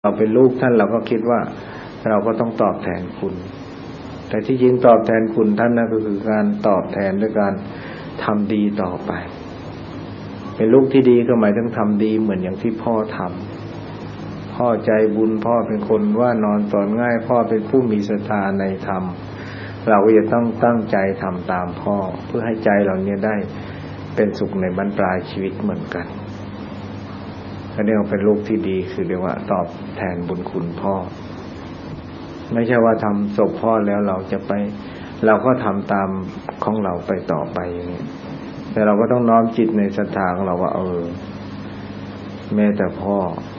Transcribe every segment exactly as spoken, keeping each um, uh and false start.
เราเป็นลูกท่านเราก็คิดว่าเราก็ต้องตอบแทนคุณแต่ที่จริงตอบแทนคุณท่านนั่นก็คือการตอบแทนด้วยการทำดีต่อไปเป็นลูกที่ดีก็หมายถึงทำดีเหมือนอย่างที่พ่อทำพ่อใจบุญพ่อเป็นคนว่านอนสอนง่ายพ่อเป็นผู้มีศรัทธาในธรรมเราก็จะต้องตั้งใจทำตามพ่อเพื่อให้ใจเราเนี่ยได้เป็นสุขในบรรปลายชีวิตเหมือนกันก็เรียกว่าเป็นลูกที่ดีคือเรียกว่าตอบแทนบุญคุณพ่อไม่ใช่ว่าทำศพพ่อแล้วเราจะไปเราก็ทำตามของเราไปต่อไปอย่างนี้แต่เราก็ต้องน้อมจิตในศรัทธาของเราว่าเออแม้แต่พ่อ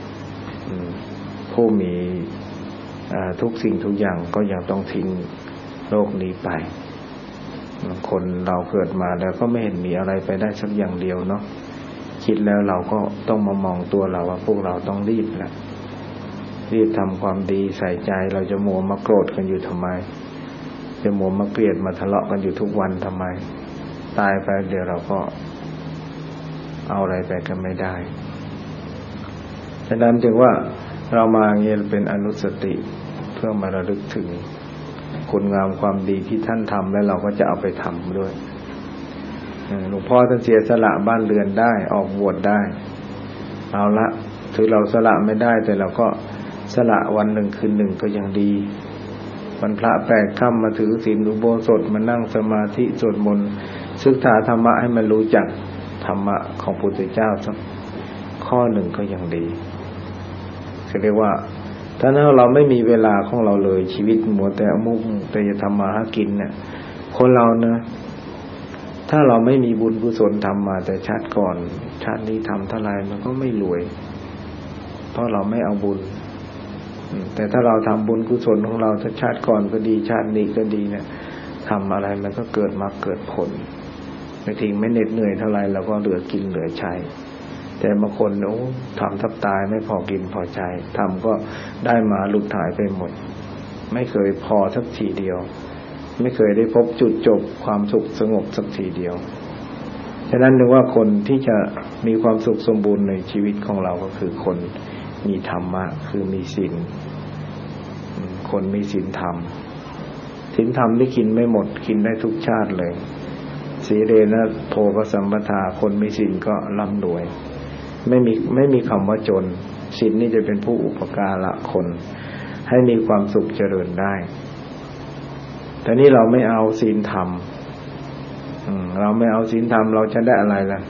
ผู้มีทุกสิ่งทุกอย่างก็ยังต้องทิ้งโลกนี้ไปคนเราเกิดมาแล้วก็ไม่เห็นมีอะไรไปได้สักอย่างเดียวเนาะคิดแล้วเราก็ต้องมามองตัวเราว่าพวกเราต้องรีบแหละรีบทำความดีใส่ใจเราจะมัวมาโกรธกันอยู่ทำไมจะมัวมาเกลียดมาทะเลาะกันอยู่ทุกวันทำไมตายไปเดี๋ยวเราก็เอาอะไรไปกันไม่ได้ฉะนั้นจึงว่าเรามาเงี้ยเป็นอนุสติเพื่อมาระลึกถึงคุณงามความดีที่ท่านทำแล้วเราก็จะเอาไปทำด้วยหลวงพ่อท่านเสียสละบ้านเรือนได้ออกบวชได้เอาละถึงเราสละไม่ได้แต่เราก็สละวันหนึ่งคืนหนึ่งก็ยังดีวันพระแปดค่ำมาถือศีลอุโบสถมานั่งสมาธิสวดมนต์ศึกษาธรรมะให้มันรู้จักธรรมะของพระพุทธเจ้าสักข้อหนึ่งก็ยังดีคือเรียกว่าถ้าเราไม่มีเวลาของเราเลยชีวิตมัวแต่มุ่งแต่จะทำมาหากินเนี่ยคนเราเนะถ้าเราไม่มีบุญกุศลทำมาแต่ชาติก่อนชาตินี้ทำเท่าไรมันก็ไม่รวยเพราะเราไม่เอาบุญแต่ถ้าเราทำบุญกุศลของเราถ้าชาติก่อนก็ดีชาตินี้ก็ดีเนี่ยทำอะไรมันก็เกิดมาเกิดผลไม่ทิ้งไม่เหน็ดเหนื่อยเท่าไรเราก็เหลือกินเหลือใช้แต่บางคนโอ้ทำทับตายไม่พอกินพอใช้ทำก็ได้มาหลุดหายไปหมดไม่เคยพอสักทีเดียวไม่เคยได้พบจุดจบความสุขสงบสักทีเดียวฉะนั้นถึงว่าคนที่จะมีความสุขสมบูรณ์ในชีวิตของเราก็คือคนมีธรรมะคือมีศีลคนมีศีลธรรมศีลธรรมที่กินไม่หมดกินได้ทุกชาติเลยสีเรนะโภคสัมปทาคนมีศีลก็ร่ำรวยไม่มีไม่มีคำว่าจนศีลนี่จะเป็นผู้อุปการะคนให้มีความสุขเจริญได้แต่นี่เราไม่เอาศีลธรรมเราไม่เอาศีลธรรมเราจะได้อะไรล่ะ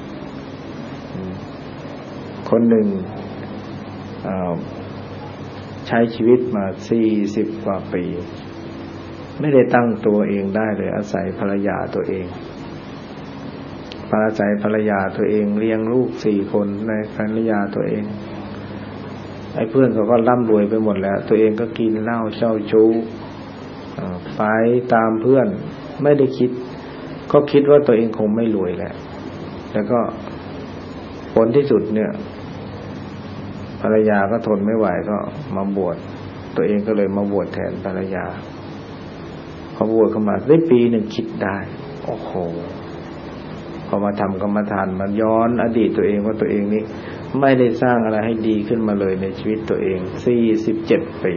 คนหนึ่งใช้ชีวิตมาสี่สิบกว่าปีไม่ได้ตั้งตัวเองได้เลยอาศัยภรรยาตัวเองอาศัยภรรยาตัวเองเลี้ยงลูกสี่คนในภรรยาตัวเองไอ้เพื่อนเขาก็ร่ำรวยไปหมดแล้วตัวเองก็กินเหล้าเช่าชู้ไปตามเพื่อนไม่ได้คิดก็คิดว่าตัวเองคงไม่รวยแหละแล้วก็ผลที่สุดเนี่ยภรรยาก็ทนไม่ไหวก็มาบวชตัวเองก็เลยมาบวชแทนภรรยาพอบวชเข้ามาได้ปีหนึ่งคิดได้โอ้โหพอมาทำกรรมฐานมันย้อนอดีตตัวเองว่าตัวเองนี้ไม่ได้สร้างอะไรให้ดีขึ้นมาเลยในชีวิตตัวเองสี่สิบเจ็ดปี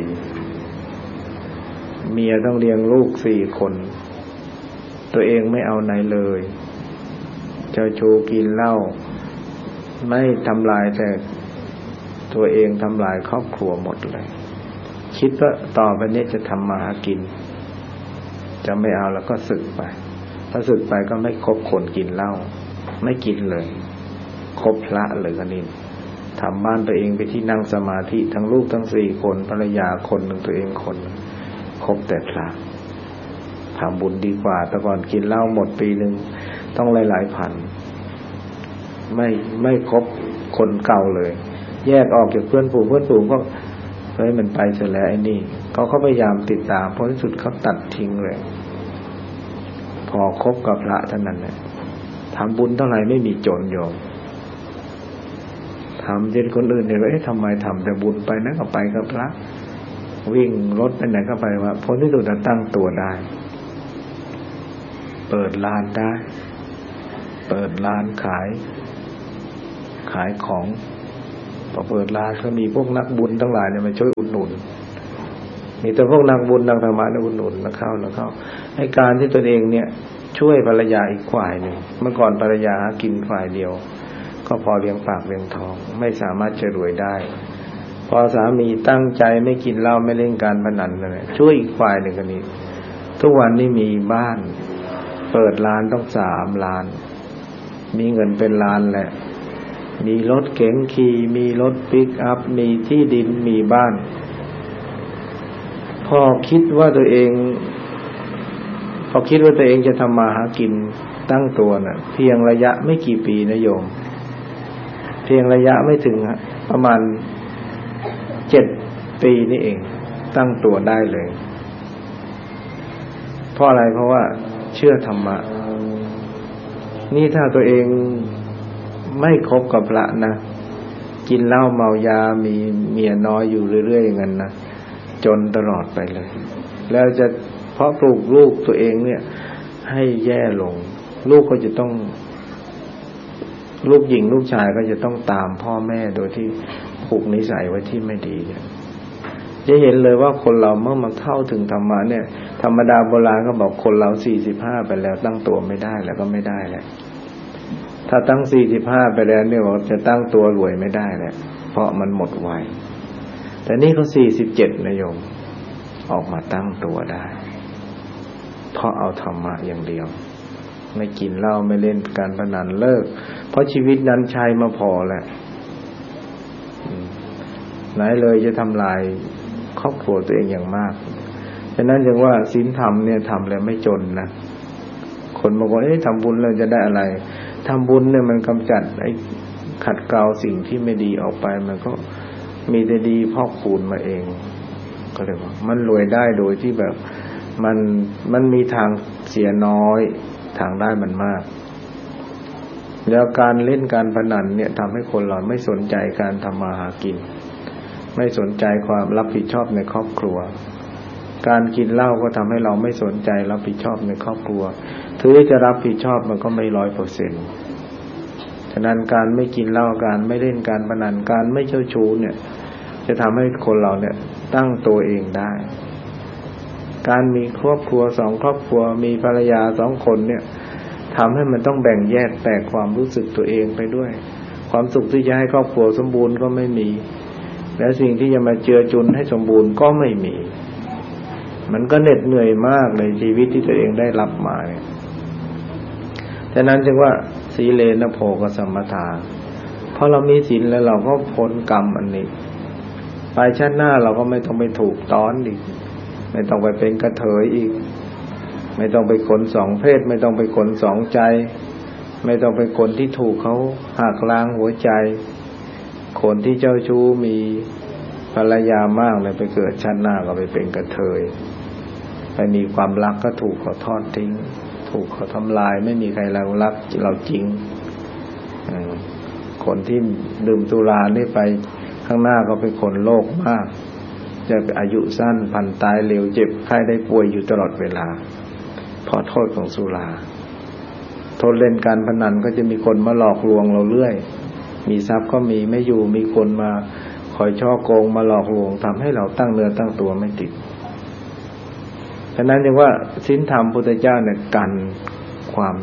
เมียต้องเลี้ยงลูกสี่คนตัวเองไม่เอาไหนเลยเจ้าชู้กินเหล้าไม่ทำลายแต่ตัวเองทำลายครอบครัวหมดเลยคิดว่าต่อไปนี้จะทำมาหากินจะไม่เอาแล้วก็สึกไปถ้าสึกไปก็ไม่คบคนกินเหล้าไม่กินเลยคบพระเลยกันนี่ทำบ้านตัวเองไปที่นั่งสมาธิทั้งลูกทั้งสี่คนภรรยาคนหนึ่งตัวเองคนคบแต่พระทำบุญดีกว่าแต่ก่อนกินเหล้าหมดปีหนึ่งต้องหลายๆพันไม่ไม่คบคนเก่าเลยแยกออกจากเพื่อนฝูงเพื่อนฝูงก็เฮ้ยมันไปเสียแล้วไอ้นี่เขาเขาพยายามติดตามเพราะที่สุดเขาตัดทิ้งเลยพอคบกับพระเท่านั้นเนี่ยทำบุญเท่าไหร่ไม่มีจนโยมทำจนคนอื่นเนี่ยว่าเอ๊ะทำไมทำแต่บุญไปนะก็ไปกับพระวิ่งรถไปไหนก็ไปว่าผลที่สุดจะตั้งตัวได้เปิดร้านได้เปิดร้านขายขายของพอเปิดร้านก็มีพวกนักบุญทั้งหลายเนี่ยมาช่วยอุดหนุนมีแต่พวกนักบุญนักธรรมะเนี่ยอุดหนุนแล้วเข้าแล้วเข้าให้การที่ตนเองเนี่ยช่วยภรรยาอีกฝ่ายหนึ่งเมื่อก่อนภรรยาหากินฝ่ายเดียวก็พอเลี้ยงปากเลี้ยงท้องไม่สามารถจะรวยได้พอสามีตั้งใจไม่กินเหล้าไม่เล่นการพนันเลยช่วยอีกฝ่ายหนึ่งกันนี้ทุกวันนี้มีบ้านเปิดร้านต้องสามล้านมีเงินเป็นล้านแหละมีรถเก๋งขี่มีรถปิกอัพมีที่ดินมีบ้านพอคิดว่าตัวเองพอคิดว่าตัวเองจะทำมาหากินตั้งตัวน่ะเพียงระยะไม่กี่ปีนะโยมเพียงระยะไม่ถึงประมาณเจ็ดปีนี่เองตั้งตัวได้เลยเพราะอะไรเพราะว่าเชื่อธรรมะนี่ถ้าตัวเองไม่คบกับพระนะกินเหล้าเมายามีเมียน้อยอยู่เรื่อยๆอย่างนั้นนะจนตลอดไปเลยแล้วจะเพราะปลูกลูกตัวเองเนี่ยให้แย่ลงลูกก็จะต้องลูกหญิงลูกชายก็จะต้องตามพ่อแม่โดยที่ผูกนิสัยไว้ที่ไม่ดีเนี่ยจะเห็นเลยว่าคนเราเมื่อมาเข้าถึงธรรมะเนี่ยธรรมดาโบราณก็บอกคนเราสี่สิบห้าไปแล้วตั้งตัวไม่ได้แล้วก็ไม่ได้แหละถ้าตั้งสี่สิบห้าไปแล้วเนี่ยจะตั้งตัวรวยไม่ได้แหละเพราะมันหมดวัยแต่นี่เขาสี่สิบเจ็ดนะโยมออกมาตั้งตัวได้เพราะเอาธรรมะอย่างเดียวไม่กินเหล้าไม่เล่นการพนันเลิกเพราะชีวิตนั้นใช้มาพอแล้วไหนเลยจะทำลายครอบครัวตัวเองอย่างมากฉะนั้นจึงว่าศีลธรรมเนี่ยทำแล้วไม่จนนะคนบางคนเอ๊ะทำบุญแล้วจะได้อะไรทำบุญเนี่ยมันกำจัดไอ้ขัดเกลาสิ่งที่ไม่ดีออกไปมันก็มีแต่ดีพอกคูณมาเองก็เลยว่ามันรวยได้โดยที่แบบมันมันมีทางเสียน้อยทางได้มันมากแล้วการเล่นการพนันเนี่ยทำให้คนเราไม่สนใจการทำมาหากินไม่สนใจความรับผิดชอบในครอบครัวการกินเหล้าก็ทำให้เราไม่สนใจรับผิดชอบในครอบครัวถือจะรับผิดชอบมันก็ไม่ร้อยเปอร์เซ็นต์ฉะนั้นการไม่กินเหล้าการไม่เล่นการพนันการไม่เจ้าชู้เนี่ยจะทำให้คนเราเนี่ยตั้งตัวเองได้การมีครอบครัวสองครอบครัวมีภรรยาสองคนเนี่ยทำให้มันต้องแบ่งแยกแตกความรู้สึกตัวเองไปด้วยความสุขที่จะให้ครอบครัวสมบูรณ์ก็ไม่มีและสิ่งที่จะมาเจือจุนให้สมบูรณ์ก็ไม่มีมันก็เหน็ดเหนื่อยมากในชีวิตที่ตัวเองได้รับมาเนี่ยฉะนั้นจึงว่าสีเลนะโภคสัมปทาเพราะเรามีศีลแล้วเราก็พ้นกรรมอันนี้ไปชาติหน้าเราก็ไม่ต้องไปถูกต้อนอีกไม่ต้องไปเป็นกระเทยอีกไม่ต้องไปคนสองเพศไม่ต้องไปคนสองใจไม่ต้องเป็นคนที่ถูกเขาหักล้างหัวใจคนที่เจ้าชู้มีภรรยามากเลยไปเกิดชาติหน้าก็ไปเป็นกระเทยไปมีความรักก็ถูกเขาทอดทิ้งถูกเขาทำลายไม่มีใครรักรักเราจริงคนที่ดื่มสุรานี่ไปข้างหน้าก็เป็นคนโลภมากจะอายุสั้นพันตายเร็วเจ็บไข้ได้ป่วยอยู่ตลอดเวลาเพราะโทษของสุราโทษเล่นการพนันก็จะมีคนมาหลอกลวงเราเรื่อยมีทรัพย์ก็มีไม่อยู่มีคนมาคอยช่อโกงมาหลอกลวงทำให้เราตั้งเนื้อตั้งตัวไม่ติดฉะนั้นจึงว่าศีลธรรมพุทธเจ้าเนี่ยกันความ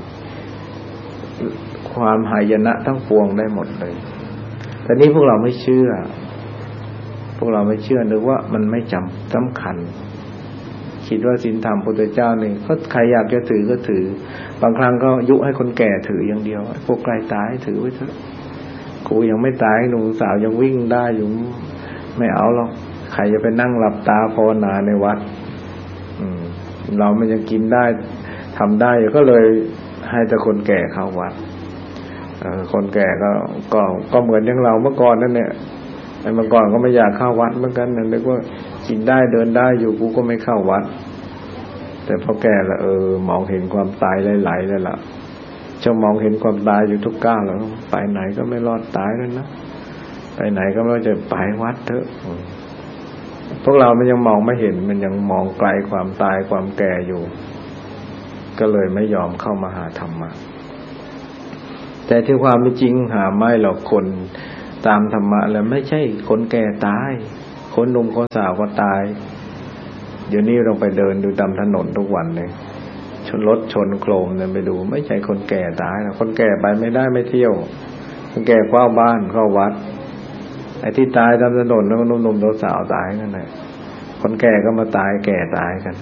ความหายนะทั้งปวงได้หมดเลยแต่นี้พวกเราไม่เชื่อพวกเราไม่เชื่อนึกว่ามันไม่จำสำคัญคิดว่าศีลธรรมพุทธเจ้านี่ก็ใครอยากจะถือก็ถือบางครั้งก็ยุให้คนแก่ถืออย่างเดียวพวกใกล้ตายถือไว้เถอะกูยังไม่ตายหนุ่มสาวยังวิ่งได้อยู่ไม่เอาหรอกใครจะไปนั่งหลับตาภาวนาในวัดอืมเรามันยังกินได้ทำได้ก็เลยให้แต่คนแก่เข้าวัดเออคนแก่ก็ก็ก็เหมือนอย่างเราเมื่อก่อนนั่นเนี่ยไอ้เมื่อก่อนก็ไม่อยากเข้าวัดเหมือนกันนั่นนึกว่ากินได้เดินได้อยู่กูก็ไม่เข้าวัดแต่พอแก่ละเออมองเห็นความตายไหลๆแล้วล่ะจะมองเห็นความตายอยู่ทุกก้าวแล้วไปไหนก็ไม่รอดตายแล้วนะไปไหนก็ไม่จะไปวัดเถอะพวกเรามันยังมองไม่เห็นมันยังมองไกลความตายความแก่อยู่ก็เลยไม่ยอมเข้ามาหาธรรมะแต่ที่ความเป็นจริงหาไม่หรอกคนตามธรรมะแล้วไม่ใช่คนแก่ตายคนหนุ่มคนสาวก็ตายเดี๋ยวนี้เราไปเดินดูตามถนนทุกวันเลยชนรถชนโครมเนี่ยไปดูไม่ใช่คนแก่ตายนะคนแก่ไปไม่ได้ไม่เที่ยวคนแก่เข้าบ้านเข้าวัดไอ้ที่ตายตามถนนแล้วก็หนุ่มๆสาวๆตายนั่นแหละคนแก่ก็มาตายแก่ตายกัน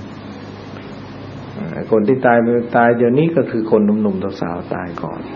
คนที่ตายไปตายเดี๋ยวนี้ก็คือคนหนุ่มๆสาวๆตายก่อน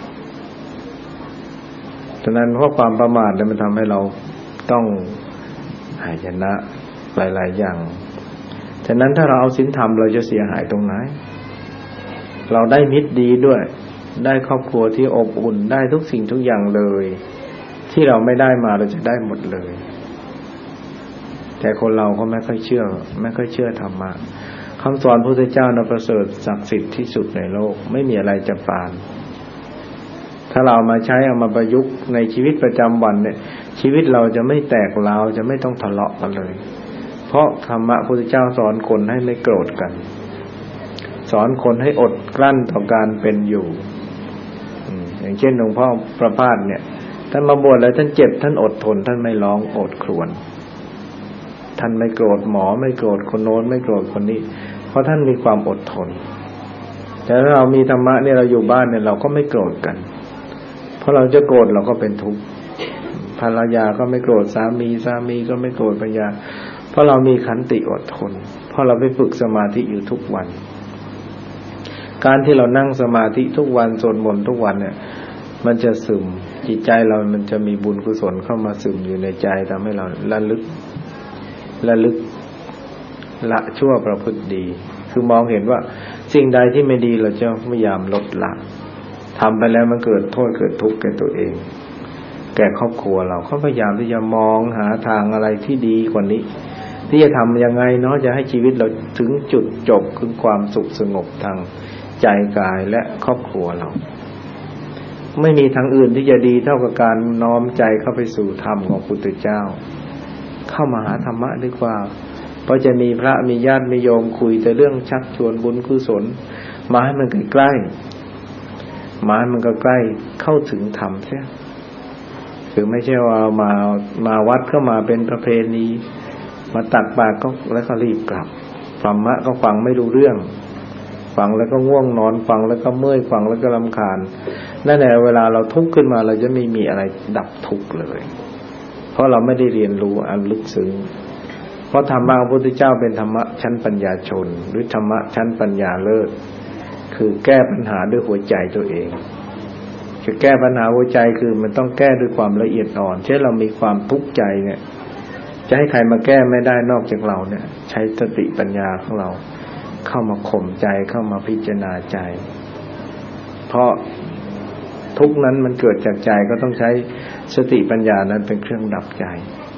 ฉะนั้นเพราะความประมาทเนี่ยมันทำให้เราต้องหายนะหลายๆอย่างฉะนั้นถ้าเราเอาศีลธรรมเราจะเสียหายตรงไหนเราได้มิตรดีด้วยได้ครอบครัวที่อบอุ่นได้ทุกสิ่งทุกอย่างเลยที่เราไม่ได้มาเราจะได้หมดเลยแต่คนเราก็ไม่ค่อยเชื่อไม่ค่อยเชื่อธรรมะคำสอนพระพุทธเจ้านะประเสริฐศักดิ์สิทธิ์ที่สุดในโลกไม่มีอะไรจะปานถ้าเรามาใช้เอามาประยุกต์ในชีวิตประจำวันเนี่ยชีวิตเราจะไม่แตกราวจะไม่ต้องทะเลาะกันเลยเพราะธรรมะพระพุทธเจ้าสอนคนให้ไม่โกรธกันสอนคนให้อดกลั้นต่อการเป็นอยู่อย่างเช่นหลวงพ่อประภาสเนี่ยท่านมาบวชแล้วท่านเจ็บท่านอดทนท่านไม่ร้องโอดครวญท่านไม่โกรธหมอไม่โกรธคนโน้นไม่โกรธคนนี้เพราะท่านมีความอดทนแต่ถ้าเรามีธรรมะเนี่ยเราอยู่บ้านเนี่ยเราก็ไม่โกรธกันเพราะเราจะโกรธเราก็เป็นทุกข์ภรรยาก็ไม่โกรธสามีสามีก็ไม่โกรธภรรยาเพราะเรามีขันติอดทนเพราะเราไปฝึกสมาธิอยู่ทุกวันการที่เรานั่งสมาธิทุกวันสวดมนต์ทุกวันเนี่ยมันจะซึมจิตใจเรามันจะมีบุญกุศลเข้ามาซึมอยู่ในใจทำให้เราระลึกระลึกละชั่วประพฤติดีคือมองเห็นว่าสิ่งใดที่ไม่ดีเราจะพยายามลดละทำไปแล้วมันเกิดโทษเกิดทุกข์แก่ตัวเองแก่ครอบครัวเราเขาพยายามที่จะมองหาทางอะไรที่ดีกว่านี้ที่จะทำยังไงเนาะจะให้ชีวิตเราถึงจุดจบคือความสุขสงบทางใจกายและครอบครัวเราไม่มีทางอื่นที่จะดีเท่ากับการน้อมใจเข้าไปสู่ธรรมของพุทธเจ้าเข้ามาหาธรรมะดีกว่าเพราะจะมีพระมีญาติมีโยมคุยแต่เรื่องชักชวนบุญกุศลมาให้มันใกล้ๆมาให้มันก็ใกล้เข้าถึงธรรมเสียคือไม่ใช่ว่ามามาวัดก็มาเป็นประเพณีมาตักบาตรก็แล้วก็รีบกลับธรรมะก็ฟังไม่รู้เรื่องฟังแล้วก็ง่วงนอนฟังแล้วก็เมื่อยฟังแล้วก็รำคาญนั่นแหละเวลาเราทุกข์ขึ้นมาเราจะไม่มีอะไรดับทุกข์เลยเพราะเราไม่ได้เรียนรู้อันลึกซึ้งเพราะธรรมะของพระพุทธเจ้าเป็นธรรมะชั้นปัญญาชนหรือธรรมะชั้นปัญญาเลิศคือแก้ปัญหาด้วยหัวใจตัวเองคือแก้ปัญหาหัวใจคือมันต้องแก้ด้วยความละเอียดอ่อนเช่นเรามีความทุกข์ใจเนี่ยจะให้ใครมาแก้ไม่ได้นอกจากเราเนี่ยใช้สติปัญญาของเราเข้ามาข่มใจเข้ามาพิจารณาใจเพราะทุกข์นั้นมันเกิดจากใจก็ต้องใช้สติปัญญานั้นเป็นเครื่องดับใจ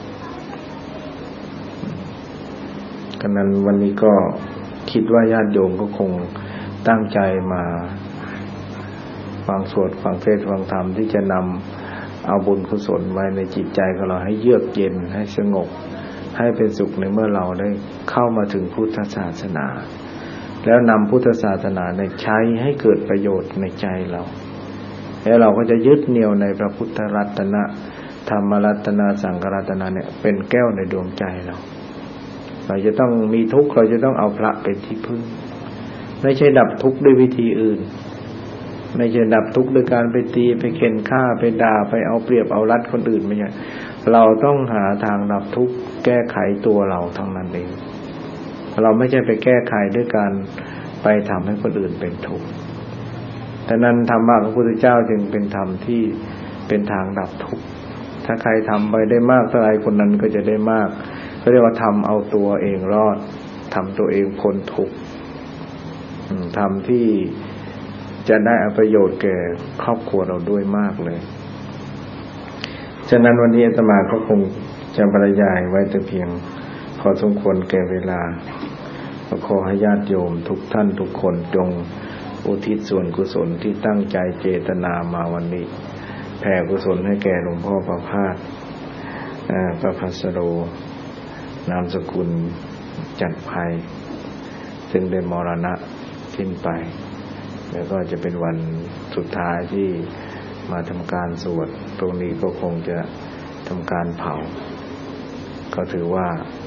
ฉะนั้นวันนี้ก็คิดว่าญาติโยมก็คงตั้งใจมาฟังสวดฟังเทศน์ฟังธรรมที่จะนำเอาบุญกุศลไว้ในจิตใจของเราให้เยือกเย็นให้สงบให้เป็นสุขในเมื่อเราได้เข้ามาถึงพุทธศาสนาแล้วนำพุทธศาสนาในใช้ให้เกิดประโยชน์ในใจเราแล้วเราก็จะยึดเหนี่ยวในพระพุทธรัตนะธรรมรัตนะสังฆรัตนะเนี่ยเป็นแก้วในดวงใจเราเราจะต้องมีทุกข์เราจะต้องเอาพระเป็นที่พึ่งไม่ใช่ดับทุกข์ด้วยวิธีอื่นไม่ใช่ดับทุกข์ด้วยการไปตีไปเข็นฆ่าไปด่าไปเอาเปรียบเอารัดคนอื่นไม่ใช่เราต้องหาทางดับทุกข์แก้ไขตัวเราทั้งนั้นเองเราไม่ใช่ไปแก้ไขด้วยการไปทำให้คนอื่นเป็นทุกข์แต่นั้นธรรมะของพระพุทธเจ้าจึงเป็นธรรมที่เป็นทางดับทุกข์ถ้าใครทำไปได้มากเท่าไรคนนั้นก็จะได้มากเขาเรียกว่าทำเอาตัวเองรอดทำตัวเองพ้นทุกข์ทำที่จะได้ประโยชน์แก่ครอบครัวเราด้วยมากเลยฉะนั้นวันนี้อาตมาก็คงจะบรรยายไว้แต่เพียงพอสมควรแก่เวลาขอให้ญาติโยมทุกท่านทุกคนจงอุทิศส่วนกุศลที่ตั้งใจเจตนามาวันนี้แผ่กุศลให้แก่หลวงพ่อประภาสประภัสโรนามสกุลจันทร์ภัยซึ่งได้มรณะสิ้นไปแล้วก็จะเป็นวันสุดท้ายที่มาทำการสวดตรงนี้ก็คงจะทำการเผาก็ถือว่า